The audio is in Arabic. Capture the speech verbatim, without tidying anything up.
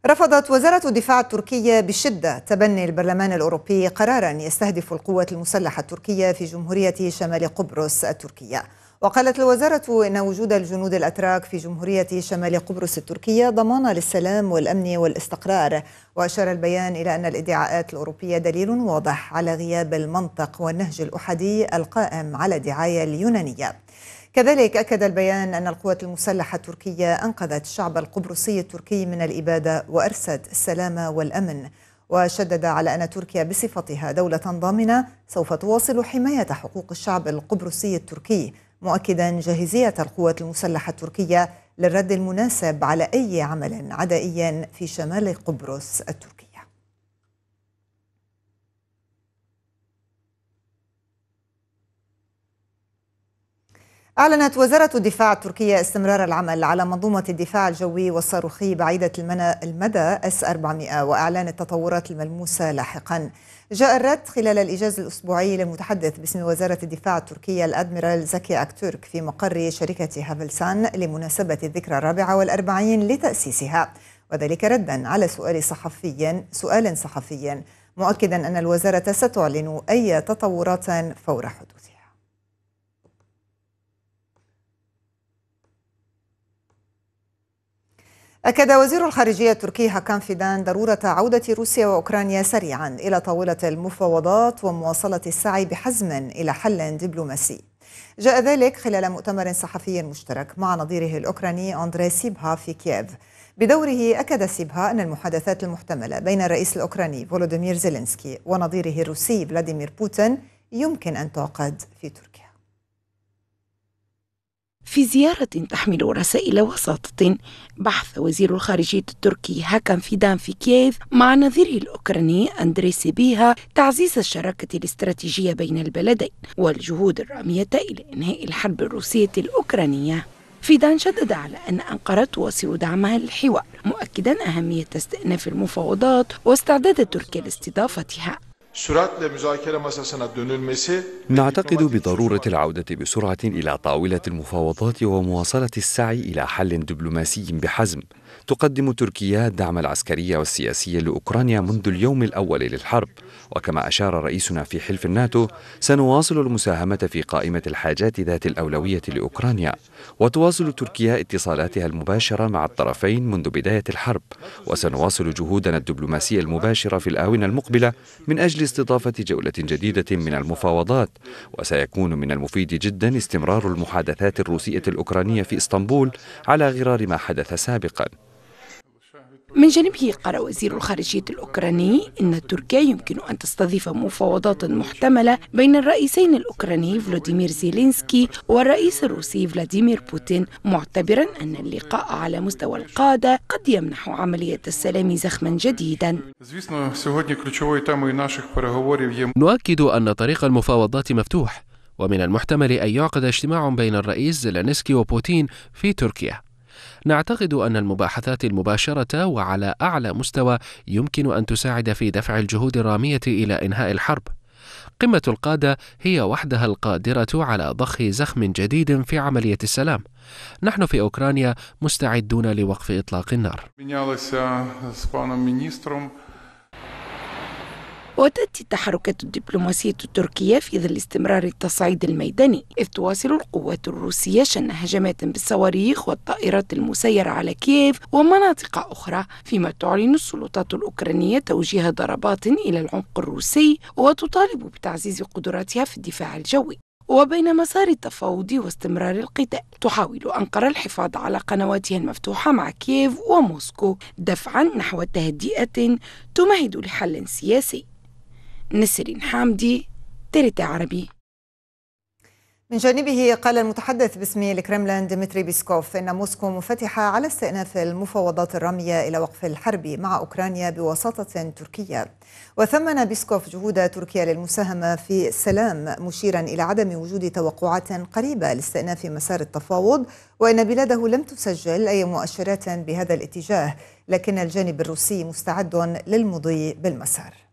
رفضت وزارة الدفاع التركية بشدة تبني البرلمان الأوروبي قراراً يستهدف القوات المسلحة التركية في جمهورية شمال قبرص التركية. وقالت الوزارة إن وجود الجنود الأتراك في جمهورية شمال قبرص التركية ضمان للسلام والأمن والاستقرار. وأشار البيان إلى أن الادعاءات الأوروبية دليل واضح على غياب المنطق والنهج الأحادي القائم على الدعاية اليونانية. كذلك أكد البيان أن القوات المسلحة التركية أنقذت الشعب القبرصي التركي من الإبادة وأرست السلام والأمن. وشدد على أن تركيا بصفتها دولة ضامنة سوف تواصل حماية حقوق الشعب القبرصي التركي، مؤكدا جاهزية القوات المسلحة التركية للرد المناسب على أي عمل عدائي في شمال قبرص التركية. أعلنت وزارة الدفاع التركية استمرار العمل على منظومة الدفاع الجوي والصاروخي بعيدة المدى إس أربعمائة وإعلان التطورات الملموسة لاحقا. جاء الرد خلال الإجازة الأسبوعي للمتحدث باسم وزارة الدفاع التركية الأدميرال زكي أكتورك في مقر شركة هافلسان لمناسبة الذكرى الرابعة والأربعين لتأسيسها، وذلك ردا على سؤال صحفي سؤال صحفي مؤكدا أن الوزارة ستعلن أي تطورات فور حدوثها. أكد وزير الخارجية التركي هاكان فيدان ضرورة عودة روسيا وأوكرانيا سريعا إلى طاولة المفاوضات ومواصلة السعي بحزم إلى حل دبلوماسي. جاء ذلك خلال مؤتمر صحفي مشترك مع نظيره الأوكراني أندري سيبها في كييف. بدوره أكد سيبها أن المحادثات المحتملة بين الرئيس الأوكراني فولوديمير زيلينسكي ونظيره الروسي فلاديمير بوتين يمكن أن تعقد في تركيا. في زيارة تحمل رسائل وساطة، بحث وزير الخارجية التركي هاكان فيدان في كييف مع نظيره الأوكراني أندري سيبيها تعزيز الشراكة الاستراتيجية بين البلدين والجهود الرامية إلى إنهاء الحرب الروسية الأوكرانية. فيدان شدد على أن أنقرة تواصل دعمها للحوار، مؤكدا أهمية استئناف المفاوضات واستعداد تركيا لاستضافتها. نعتقد بضرورة العودة بسرعة إلى طاولة المفاوضات ومواصلة السعي إلى حل دبلوماسي بحزم. تقدم تركيا الدعم العسكري والسياسي لأوكرانيا منذ اليوم الأول للحرب، وكما أشار رئيسنا في حلف الناتو سنواصل المساهمة في قائمة الحاجات ذات الأولوية لأوكرانيا. وتواصل تركيا اتصالاتها المباشرة مع الطرفين منذ بداية الحرب، وسنواصل جهودنا الدبلوماسية المباشرة في الآونة المقبلة من أجل استضافة جولة جديدة من المفاوضات. وسيكون من المفيد جدا استمرار المحادثات الروسية الأوكرانية في إسطنبول على غرار ما حدث سابقا. من جانبه قال وزير الخارجية الأوكراني إن تركيا يمكن أن تستضيف مفاوضات محتملة بين الرئيسين الأوكراني فلوديمير زيلينسكي والرئيس الروسي فلاديمير بوتين، معتبرا أن اللقاء على مستوى القادة قد يمنح عملية السلام زخما جديدا. نؤكد أن طريق المفاوضات مفتوح، ومن المحتمل أن يعقد اجتماع بين الرئيس زيلينسكي وبوتين في تركيا. نعتقد أن المباحثات المباشرة وعلى أعلى مستوى يمكن أن تساعد في دفع الجهود الرامية إلى إنهاء الحرب. قمة القادة هي وحدها القادرة على ضخ زخم جديد في عملية السلام. نحن في أوكرانيا مستعدون لوقف إطلاق النار. وتأتي التحركات الدبلوماسية التركية في ظل استمرار التصعيد الميداني، إذ تواصل القوات الروسية شن هجمات بالصواريخ والطائرات المسيرة على كييف ومناطق أخرى، فيما تعلن السلطات الأوكرانية توجيه ضربات إلى العمق الروسي وتطالب بتعزيز قدراتها في الدفاع الجوي. وبين مسار التفاوض واستمرار القتال، تحاول أنقرة الحفاظ على قنواتها المفتوحة مع كييف وموسكو دفعا نحو تهدئة تمهد لحل سياسي. نسرين حامدي، تريتا عربي. من جانبه قال المتحدث باسم الكرملين ديمتري بيسكوف إن موسكو منفتحة على استئناف المفاوضات الرامية إلى وقف الحرب مع أوكرانيا بوساطة تركية. وثمن بيسكوف جهود تركيا للمساهمة في السلام، مشيرا إلى عدم وجود توقعات قريبة لاستئناف مسار التفاوض، وإن بلاده لم تسجل أي مؤشرات بهذا الاتجاه، لكن الجانب الروسي مستعد للمضي بالمسار.